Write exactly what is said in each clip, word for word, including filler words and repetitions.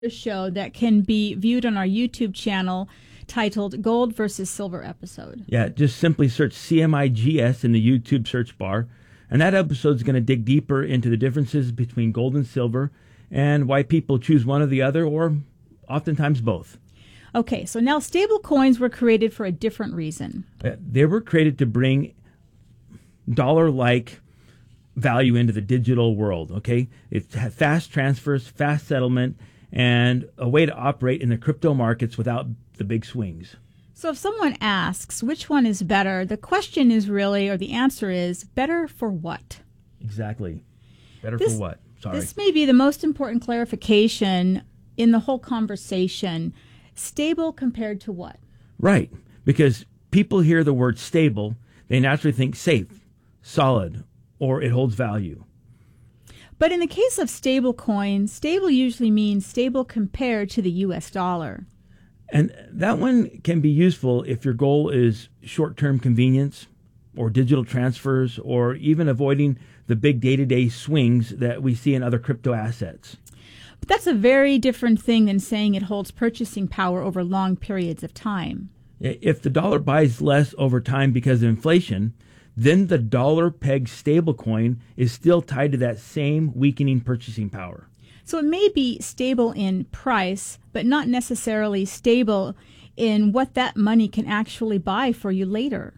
show that can be viewed on our YouTube channel titled Gold versus Silver episode. Yeah, just simply search C M I G S in the YouTube search bar, and that episode is going to dig deeper into the differences between gold and silver and why people choose one or the other, or oftentimes both. Okay, so now stable coins were created for a different reason. Uh, they were created to bring dollar-like value into the digital world, okay? It's fast transfers, fast settlement, and a way to operate in the crypto markets without the big swings. So if someone asks which one is better, the question is really, or the answer is, better for what? Exactly. Better this, for what? Sorry. This may be the most important clarification in the whole conversation. Stable compared to what? Right. Because people hear the word stable, they naturally think safe, solid, or it holds value. But in the case of stable coins, stable usually means stable compared to the U S dollar. And that one can be useful if your goal is short-term convenience or digital transfers or even avoiding the big day-to-day swings that we see in other crypto assets. But that's a very different thing than saying it holds purchasing power over long periods of time. If the dollar buys less over time because of inflation, then the dollar-pegged stablecoin is still tied to that same weakening purchasing power. So it may be stable in price, but not necessarily stable in what that money can actually buy for you later.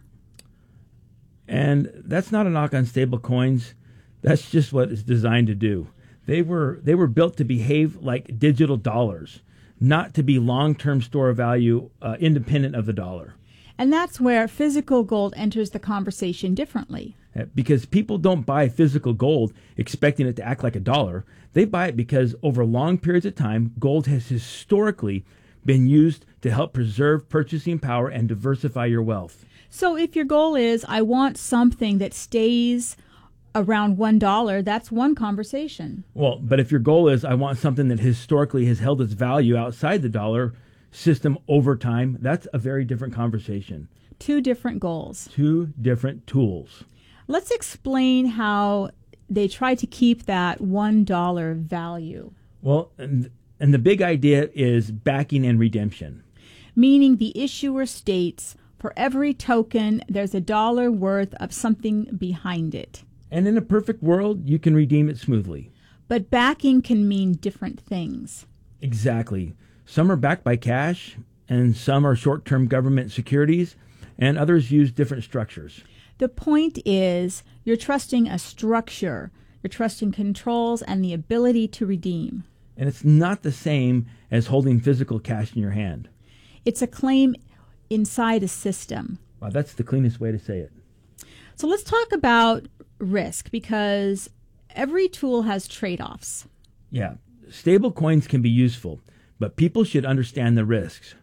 And that's not a knock on stable coins. That's just what it's designed to do. They were they were built to behave like digital dollars, not to be long-term store of value uh, independent of the dollar. And that's where physical gold enters the conversation differently. Because people don't buy physical gold expecting it to act like a dollar. They buy it because over long periods of time, gold has historically been used to help preserve purchasing power and diversify your wealth. So if your goal is, I want something that stays around one dollar, that's one conversation. Well, but if your goal is, I want something that historically has held its value outside the dollar system over time, that's a very different conversation. Two different goals. Two different tools. Let's explain how they try to keep that one dollar value. Well, and, and the big idea is backing and redemption. Meaning the issuer states, for every token, there's a dollar worth of something behind it. And in a perfect world, you can redeem it smoothly. But backing can mean different things. Exactly. Some are backed by cash, and some are short-term government securities, and others use different structures. The point is, you're trusting a structure, you're trusting controls and the ability to redeem. And it's not the same as holding physical cash in your hand. It's a claim inside a system. Wow, that's the cleanest way to say it. So let's talk about risk, because every tool has trade-offs. Yeah, stable coins can be useful, but people should understand the risks.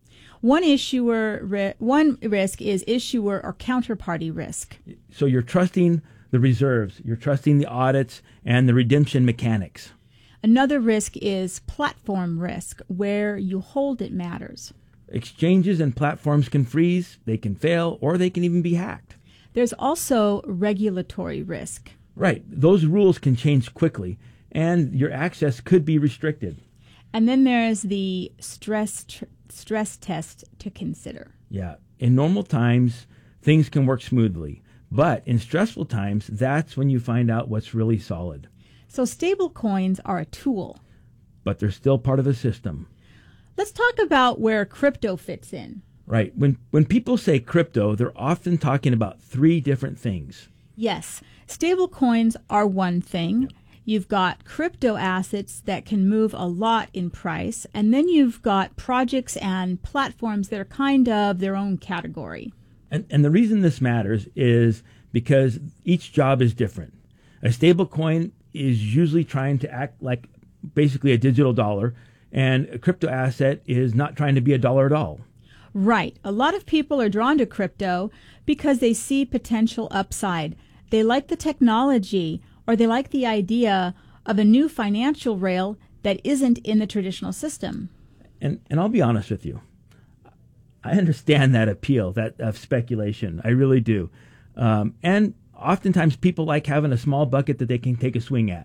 One issuer, ri- one risk is issuer or counterparty risk. So you're trusting the reserves, you're trusting the audits and the redemption mechanics. Another risk is platform risk, where you hold it matters. Exchanges and platforms can freeze, they can fail, or they can even be hacked. There's also regulatory risk. Right. Those rules can change quickly, and your access could be restricted. And then there's the stress tr- stress test to consider. Yeah. In normal times, things can work smoothly. But in stressful times, that's when you find out what's really solid. So stable coins are a tool. But they're still part of the system. Let's talk about where crypto fits in. Right. When when people say crypto, they're often talking about three different things. Yes. Stable coins are one thing. You've got crypto assets that can move a lot in price, and then you've got projects and platforms that are kind of their own category. And, and the reason this matters is because each job is different. A stable coin is usually trying to act like basically a digital dollar, and a crypto asset is not trying to be a dollar at all. Right. A lot of people are drawn to crypto because they see potential upside. They like the technology, or they like the idea of a new financial rail that isn't in the traditional system. And and I'll be honest with you. I understand that appeal, that of speculation. I really do. Um, and oftentimes people like having a small bucket that they can take a swing at.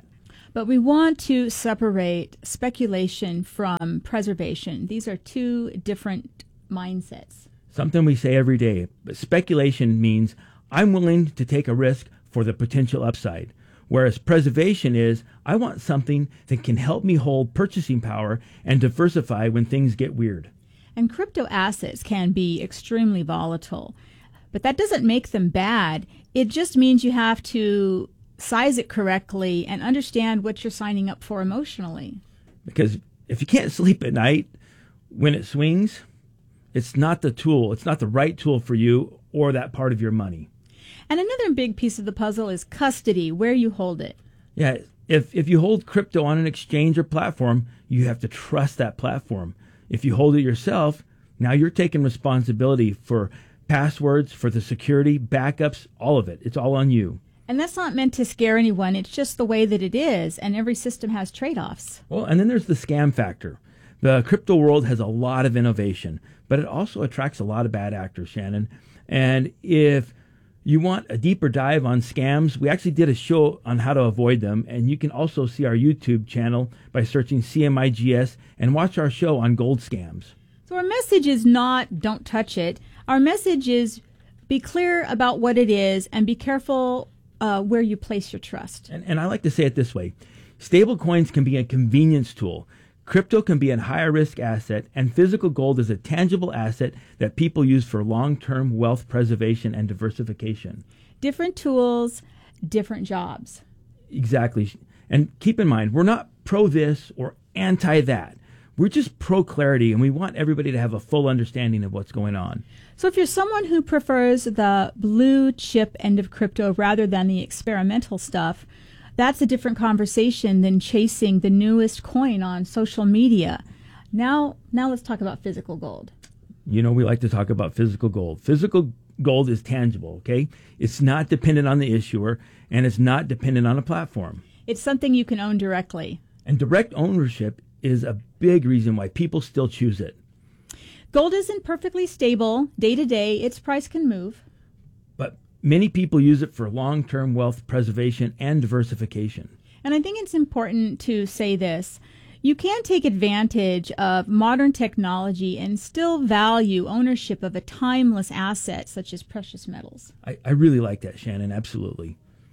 But we want to separate speculation from preservation. These are two different mindsets. Something we say every day, but speculation means I'm willing to take a risk for the potential upside. Whereas preservation is, I want something that can help me hold purchasing power and diversify when things get weird. And crypto assets can be extremely volatile, but that doesn't make them bad. It just means you have to size it correctly and understand what you're signing up for emotionally. Because if you can't sleep at night when it swings, it's not the tool, it's not the right tool for you or that part of your money. And another big piece of the puzzle is custody, where you hold it. Yeah, if if you hold crypto on an exchange or platform, you have to trust that platform. If you hold it yourself, now you're taking responsibility for passwords, for the security, backups, all of it. It's all on you. And that's not meant to scare anyone. It's just the way that it is, and every system has trade-offs. Well, and then there's the scam factor. The crypto world has a lot of innovation, but it also attracts a lot of bad actors, Shannon. And if you want a deeper dive on scams, we actually did a show on how to avoid them, and you can also see our YouTube channel by searching C M I G S and watch our show on gold scams. So our message is not don't touch it. Our message is be clear about what it is and be careful uh, where you place your trust. And, and I like to say it this way. Stable coins can be a convenience tool. Crypto can be a higher risk asset, and physical gold is a tangible asset that people use for long-term wealth preservation and diversification. Different tools, different jobs. Exactly. And keep in mind, we're not pro this or anti that. We're just pro clarity, and we want everybody to have a full understanding of what's going on. So if you're someone who prefers the blue chip end of crypto rather than the experimental stuff, that's a different conversation than chasing the newest coin on social media. Now, now let's talk about physical gold. You know, we like to talk about physical gold. Physical gold is tangible, okay? It's not dependent on the issuer, and it's not dependent on a platform. It's something you can own directly. And direct ownership is a big reason why people still choose it. Gold isn't perfectly stable. Day to day, its price can move. But many people use it for long-term wealth preservation and diversification. And I think it's important to say this. You can take advantage of modern technology and still value ownership of a timeless asset such as precious metals. I, I really like that, Shannon, absolutely.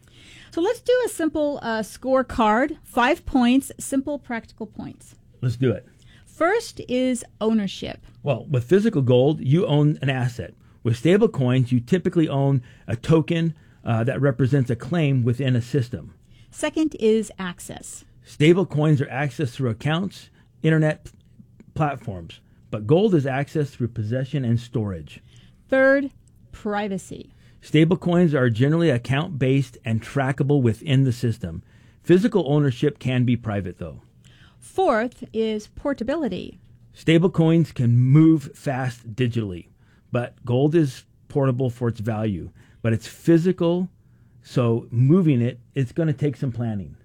So let's do a simple uh, scorecard. Five points, simple practical points. Let's do it. First is ownership. Well, with physical gold, you own an asset. With stable coins, you typically own a token uh, that represents a claim within a system. Second is access. Stable coins are accessed through accounts, internet platforms, but gold is accessed through possession and storage. Third, privacy. Stable coins are generally account-based and trackable within the system. Physical ownership can be private, though. Fourth is portability. Stable coins can move fast digitally, but gold is portable for its value. But it's physical, so moving it, it's going to take some planning.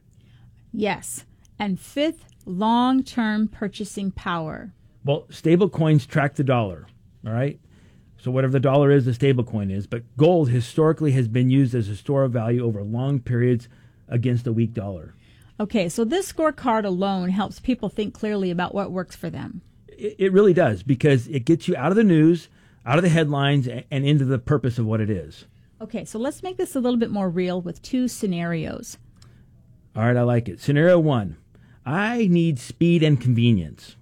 Yes. And fifth, long-term purchasing power. Well, stable coins track the dollar, all right? So whatever the dollar is, the stable coin is. But gold historically has been used as a store of value over long periods against a weak dollar. Okay, so this scorecard alone helps people think clearly about what works for them. It, it really does, because it gets you out of the news, out of the headlines, and, and into the purpose of what it is. Okay, so let's make this a little bit more real with two scenarios. All right, I like it. Scenario one, I need speed and convenience.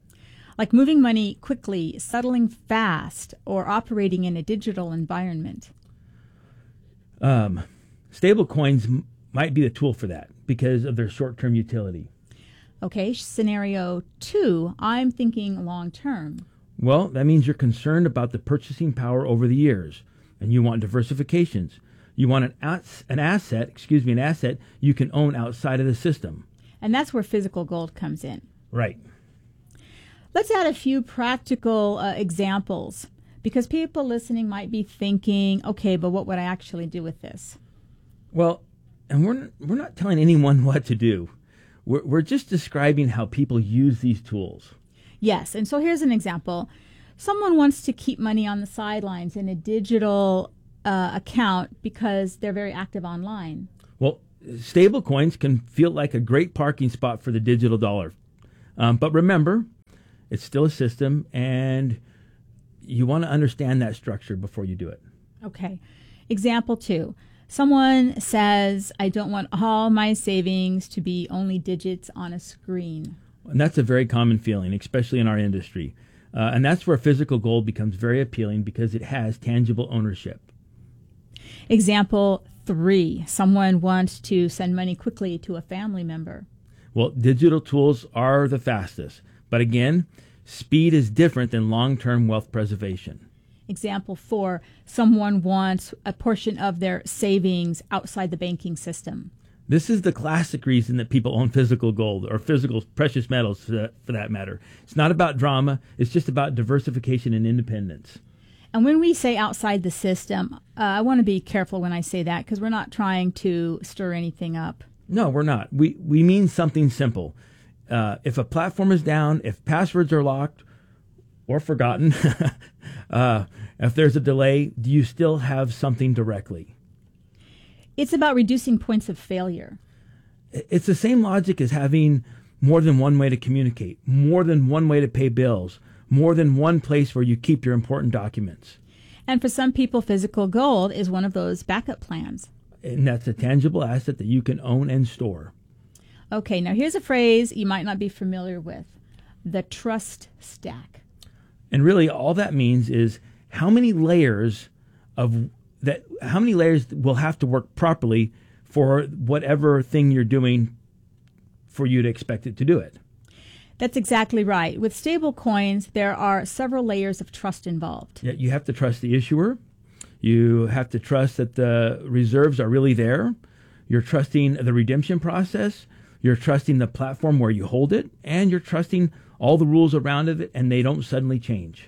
Like moving money quickly, settling fast, or operating in a digital environment. Um, stable coins m- might be the tool for that because of their short-term utility. Okay, scenario two, I'm thinking long-term. Well, that means you're concerned about the purchasing power over the years, and you want diversifications. You want an, as- an asset, excuse me, an asset you can own outside of the system. And that's where physical gold comes in. Right. Let's add a few practical uh, examples, because people listening might be thinking, okay, but what would I actually do with this? Well, and we're, we're not telling anyone what to do. We're, we're just describing how people use these tools. Yes, and so here's an example. Someone wants to keep money on the sidelines in a digital uh, account because they're very active online. Well, stable coins can feel like a great parking spot for the digital dollar. Um, but remember, it's still a system, and you want to understand that structure before you do it. Okay. Example two. Someone says, I don't want all my savings to be only digits on a screen. And that's a very common feeling, especially in our industry. Uh, and that's where physical gold becomes very appealing because it has tangible ownership. Example three. Someone wants to send money quickly to a family member. Well, digital tools are the fastest. But again, speed is different than long-term wealth preservation. Example four. Someone wants a portion of their savings outside the banking system. This is the classic reason that people own physical gold or physical precious metals, for that, for that matter. It's not about drama. It's just about diversification and independence. And when we say outside the system, uh, I want to be careful when I say that because we're not trying to stir anything up. No, we're not. We, we mean something simple. Uh, if a platform is down, if passwords are locked or forgotten, uh, if there's a delay, do you still have something directly? It's about reducing points of failure. It's the same logic as having more than one way to communicate, more than one way to pay bills, more than one place where you keep your important documents. And for some people, physical gold is one of those backup plans. And that's a tangible asset that you can own and store. Okay, now here's a phrase you might not be familiar with, the trust stack. And really all that means is how many layers of that how many layers will have to work properly for whatever thing you're doing for you to expect it to do it. That's exactly right. With stable coins, there are several layers of trust involved. Yeah, you have to trust the issuer. You have to trust that the reserves are really there. You're trusting the redemption process. You're trusting the platform where you hold it. And you're trusting all the rules around it, and they don't suddenly change.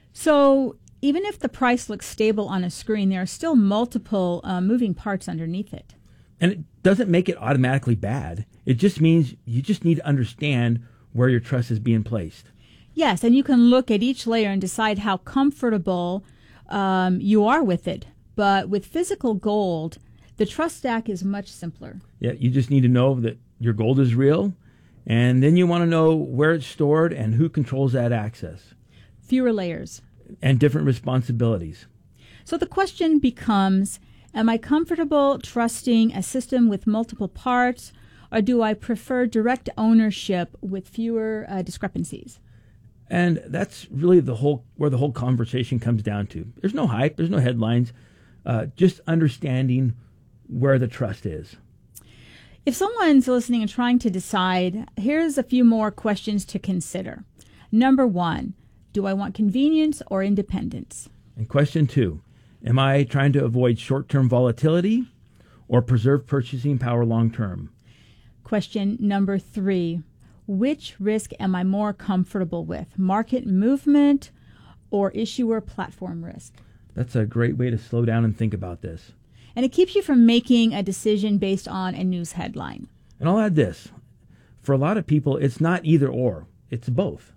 So even if the price looks stable on a screen, there are still multiple uh, moving parts underneath it. And it doesn't make it automatically bad. It just means you just need to understand where your trust is being placed. Yes, and you can look at each layer and decide how comfortable um, you are with it. But with physical gold, the trust stack is much simpler. Yeah, you just need to know that your gold is real, and then you want to know where it's stored and who controls that access. Fewer layers. And different responsibilities. So the question becomes, am I comfortable trusting a system with multiple parts, or do I prefer direct ownership with fewer uh, discrepancies? And that's really the whole where the whole conversation comes down to. There's no hype, there's no headlines, uh, just understanding where the trust is. If someone's listening and trying to decide, here's a few more questions to consider. Number one, do I want convenience or independence? And question two, am I trying to avoid short-term volatility or preserve purchasing power long-term? Question number three, which risk am I more comfortable with, market movement or issuer platform risk? That's a great way to slow down and think about this. And it keeps you from making a decision based on a news headline. And I'll add this. For a lot of people, it's not either or. It's both.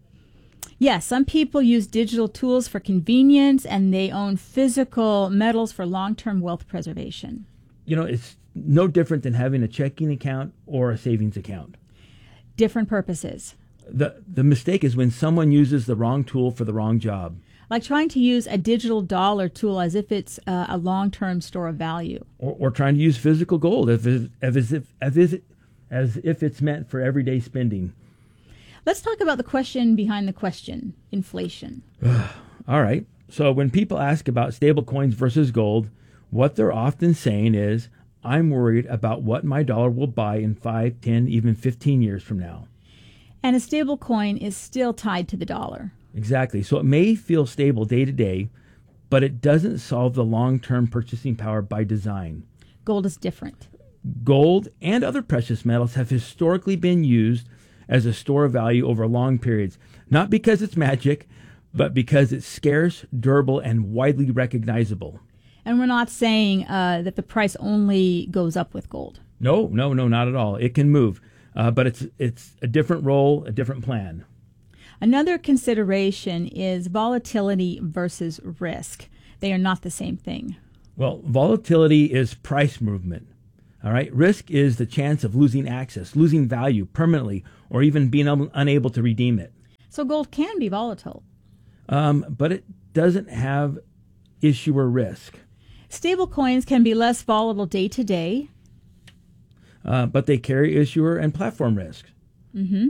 Yes, some people use digital tools for convenience, and they own physical metals for long-term wealth preservation. You know, it's no different than having a checking account or a savings account. Different purposes. The, the mistake is when someone uses the wrong tool for the wrong job. Like trying to use a digital dollar tool as if it's uh, a long-term store of value. Or, or trying to use physical gold as if, as, if, as, if, as if it's meant for everyday spending. Let's talk about the question behind the question, inflation. All right. So when people ask about stable coins versus gold, what they're often saying is, I'm worried about what my dollar will buy in five, ten, even fifteen years from now. And a stable coin is still tied to the dollar. Exactly. So it may feel stable day to day, but it doesn't solve the long-term purchasing power by design. Gold is different. Gold and other precious metals have historically been used as a store of value over long periods, not because it's magic, but because it's scarce, durable, and widely recognizable. And we're not saying uh, that the price only goes up with gold. No, no, no, not at all. It can move, uh, but it's it's a different role, a different plan. Another consideration is volatility versus risk. They are not the same thing. Well, volatility is price movement. All right. Risk is the chance of losing access, losing value permanently, or even being un- unable to redeem it. So gold can be volatile. Um, but it doesn't have issuer risk. Stable coins can be less volatile day to day. Uh, but they carry issuer and platform risk. Mm-hmm.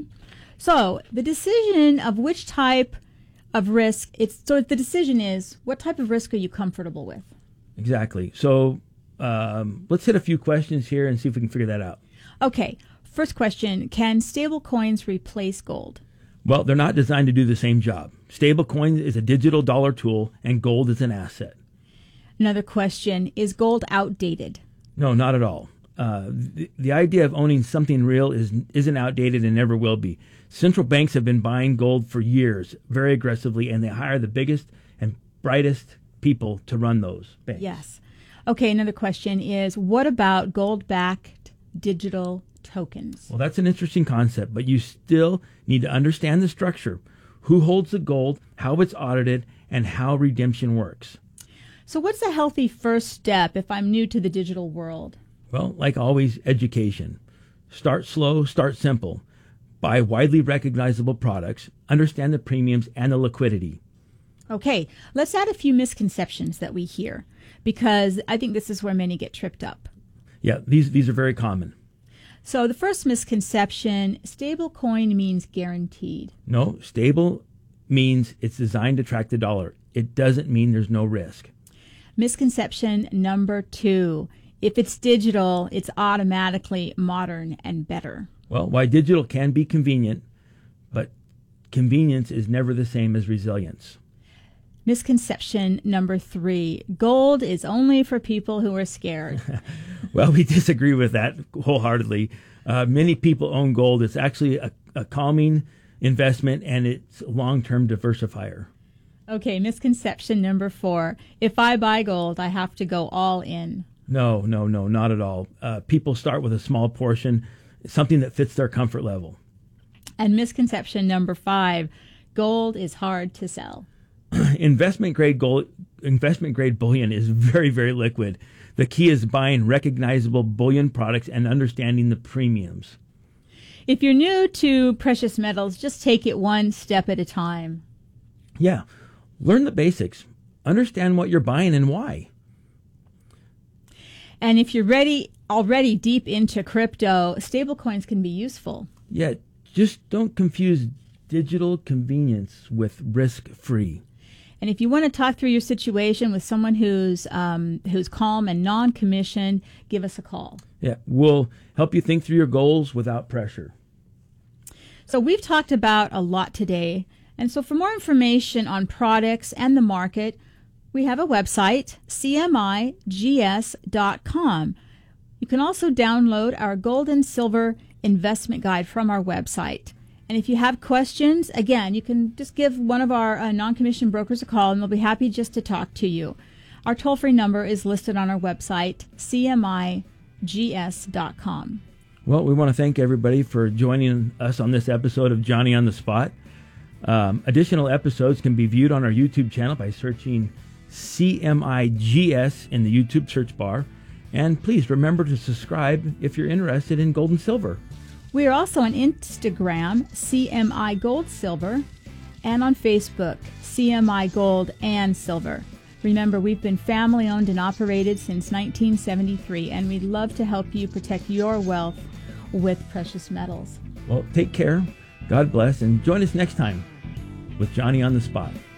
So the decision of which type of risk, it's so the decision is what type of risk are you comfortable with? Exactly. So um, let's hit a few questions here and see if we can figure that out. Okay. First question, can stable coins replace gold? Well, they're not designed to do the same job. Stablecoin is a digital dollar tool and gold is an asset. Another question, is gold outdated? No, not at all. Uh, the, the idea of owning something real is, isn't outdated and never will be. Central banks have been buying gold for years very aggressively, and they hire the biggest and brightest people to run those banks. Yes. Okay, another question is, what about gold-backed digital tokens? Well, that's an interesting concept, but you still need to understand the structure, who holds the gold, how it's audited, and how redemption works. So what's a healthy first step if I'm new to the digital world? Well, like always, education. Start slow, start simple. Buy widely recognizable products, understand the premiums and the liquidity. Okay, let's add a few misconceptions that we hear, because I think this is where many get tripped up. Yeah, these, these are very common. So the first misconception, stable coin means guaranteed. No, stable means it's designed to track the dollar. It doesn't mean there's no risk. Misconception number two, if it's digital, it's automatically modern and better. Well, while digital can be convenient, but convenience is never the same as resilience. Misconception number three, gold is only for people who are scared. Well, we disagree with that wholeheartedly. Uh, many people own gold. It's actually a, a calming investment, and it's a long-term diversifier. Okay, misconception number four, if I buy gold, I have to go all in. No, no, no, not at all. Uh, people start with a small portion, something that fits their comfort level. And misconception number five, gold is hard to sell. Investment grade gold, investment grade bullion is very, very liquid. The key is buying recognizable bullion products and understanding the premiums. If you're new to precious metals, just take it one step at a time. Yeah, learn the basics. Understand what you're buying and why. And if you're ready, already deep into crypto, stablecoins can be useful. Yeah, just don't confuse digital convenience with risk-free. And if you want to talk through your situation with someone who's um, who's calm and non-commissioned, give us a call. Yeah, we'll help you think through your goals without pressure. So we've talked about a lot today. And so for more information on products and the market, we have a website, C M I G S dot com. You can also download our gold and silver investment guide from our website. And if you have questions, again, you can just give one of our uh, non-commissioned brokers a call, and they'll be happy just to talk to you. Our toll-free number is listed on our website, C M I G S dot com. Well, we want to thank everybody for joining us on this episode of Johnny on the Spot. Um, additional episodes can be viewed on our YouTube channel by searching C M I G S in the YouTube search bar. And please remember to subscribe if you're interested in gold and silver. We are also on Instagram, C M I Gold Silver, and on Facebook, C M I Gold and Silver. Remember, we've been family owned and operated since nineteen seventy-three, and we'd love to help you protect your wealth with precious metals. Well, take care, God bless, and join us next time with Johnny on the Spot.